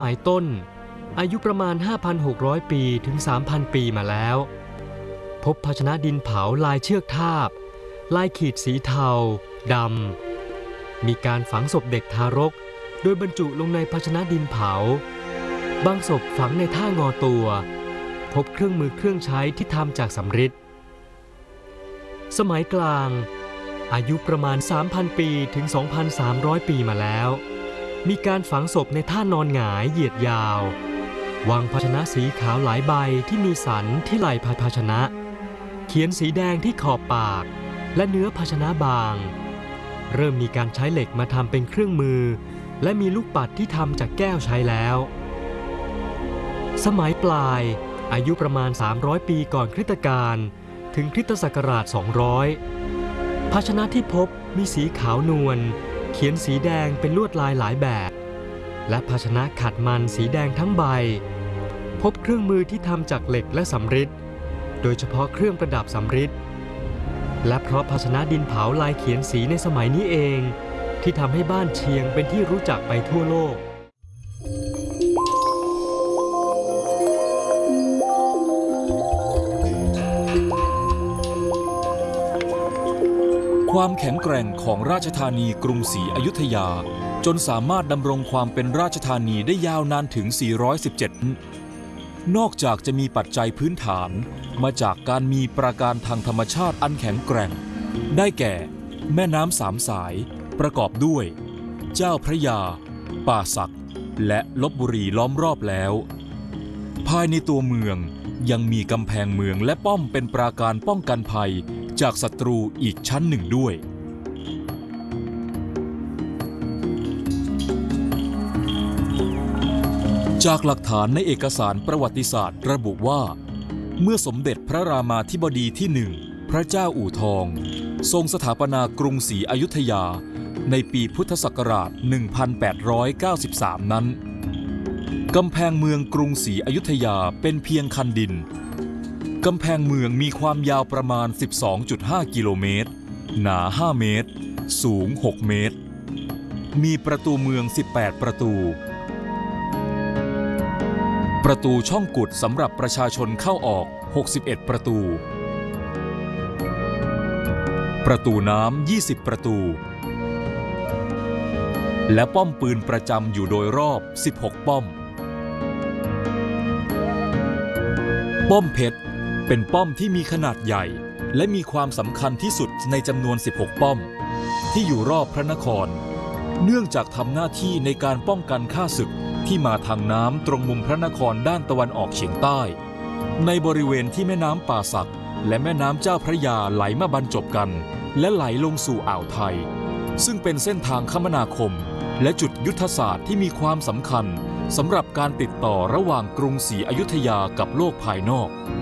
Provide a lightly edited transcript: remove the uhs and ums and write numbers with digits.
มัยต้นอายุประมาณ 5,600 ปีถึง 3,000 ปีมาแล้วพบภาชนะดินเผาลายเชือกทาบลายขีดสีเทาดำมีการฝังศพเด็กทารกโดยบรรจุลงในภาชนะดินเผาบางศพฝังในท่างอตัวพบเครื่องมือเครื่องใช้ที่ทำจากสำริดสมัยกลางอายุประมาณ 3,000 ปีถึง 2,300 ปีมาแล้วมีการฝังศพในท่านอนหงายเหยียดยาววางภาชนะสีขาวหลายใบที่มีสันที่ไหล่ภาชนะเขียนสีแดงที่ขอบปากและเนื้อภาชนะบางเริ่มมีการใช้เหล็กมาทำเป็นเครื่องมือและมีลูกปัดที่ทำจากแก้วใช้แล้วสมัยปลายอายุประมาณ300ปีก่อนคริสตกาลถึงคริสตศักราช200ภาชนะที่พบมีสีขาวนวลเขียนสีแดงเป็นลวดลายหลายแบบและภาชนะขัดมันสีแดงทั้งใบพบเครื่องมือที่ทำจากเหล็กและสำริดโดยเฉพาะเครื่องประดับสำริดและเพราะภาชนะดินเผาลายเขียนสีในสมัยนี้เองที่ทำให้บ้านเชียงเป็นที่รู้จักไปทั่วโลกความแข็งแกร่งของราชธานีกรุงศรีอยุธยาจนสามารถดำรงความเป็นราชธานีได้ยาวนานถึง 417 นอกจากจะมีปัจจัยพื้นฐานมาจากการมีปราการทางธรรมชาติอันแข็งแกร่งได้แก่แม่น้ำสามสายประกอบด้วยเจ้าพระยาป่าสักและลพบุรีล้อมรอบแล้วภายในตัวเมืองยังมีกำแพงเมืองและป้อมเป็นปราการป้องกันภัยจากศัตรูอีกชั้นหนึ่งด้วยจากหลักฐานในเอกสารประวัติศาสตร์ระบุว่าเมื่อสมเด็จพระรามาธิบดีที่หนึ่งพระเจ้าอู่ทองทรงสถาปนากรุงศรีอยุธยาในปีพุทธศักราช 1893 นั้นกำแพงเมืองกรุงศรีอยุธยาเป็นเพียงคันดินกำแพงเมืองมีความยาวประมาณ 12.5 กิโลเมตรหนา 5 เมตรสูง 6 เมตรมีประตูเมือง 18 ประตูประตูช่องกุดสำหรับประชาชนเข้าออก 61 ประตูประตูน้ำ 20 ประตูและป้อมปืนประจำอยู่โดยรอบ 16 ป้อมป้อมเพชรเป็นป้อมที่มีขนาดใหญ่และมีความสำคัญที่สุดในจำนวน 16 ป้อมที่อยู่รอบพระนครเนื่องจากทำหน้าที่ในการป้องกันข้าศึกที่มาทางน้ำตรงมุมพระนครด้านตะวันออกเฉียงใต้ในบริเวณที่แม่น้ำป่าสักและแม่น้ำเจ้าพระยาไหลมาบรรจบกันและไหลลงสู่อ่าวไทยซึ่งเป็นเส้นทางคมนาคมและจุดยุทธศาสตร์ที่มีความสำคัญสำหรับการติดต่อระหว่างกรุงศรีอยุธยากับโลกภายนอก